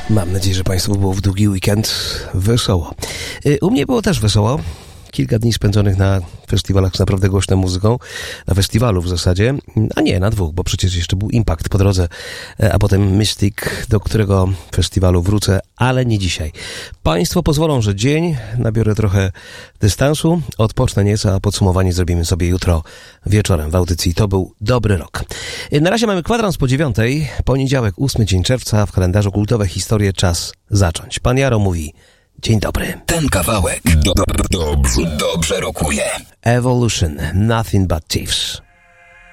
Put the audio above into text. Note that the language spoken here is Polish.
Mam nadzieję, że Państwu było w długi weekend wesoło. U mnie było też wesoło. Kilka dni spędzonych na festiwalach z naprawdę głośną muzyką. Na festiwalu w zasadzie. A nie, na dwóch, bo przecież jeszcze był Impact po drodze, a potem Mystic, do którego festiwalu wrócę, ale nie dzisiaj. Państwo pozwolą, że dzień nabiorę trochę dystansu, odpocznę nieco, a podsumowanie zrobimy sobie jutro wieczorem w audycji. To był dobry rok. Na razie mamy kwadrans po 9, poniedziałek, 8 dzień czerwca, w kalendarzu kultowe historie, czas zacząć. Pan Jaro mówi: dzień dobry. Ten kawałek dobrze rokuje. Evolution, Nothing But Thieves.